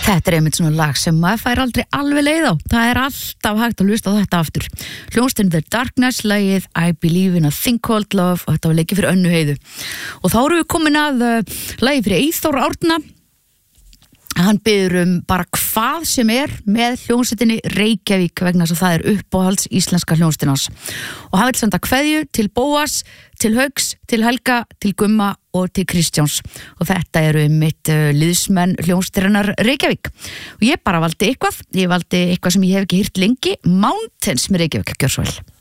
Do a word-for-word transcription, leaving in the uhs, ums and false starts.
Þetta er einmitt svona lag sem maður fær aldrei alveg leið á. Það er alltaf hægt að hlusta á þetta aftur. Hljómsveitin The Darkness, lagið I Believe in a Thing Called Love, og þetta var leikið fyrir Önnu Heiðu. Og þá erum við komin að uh, lagið fyrir Eyþór Árna. Hann biður um bara hvað sem er með hljómsveitinni Reykjavík vegna þess að það er uppáhalds íslenska hljómsveitin hans. Og hann vil senda kveðju til Bóas, til Hauks, til Helga, til Gumma og til Kristjáns. Og þetta eru mitt uh, liðsmenn hljómsveitarinnar Reykjavík. Og ég bara valdi eitthvað, ég valdi eitthvað sem ég hef ekki heyrt lengi, Mountains með Reykjavík, gjör svo vel.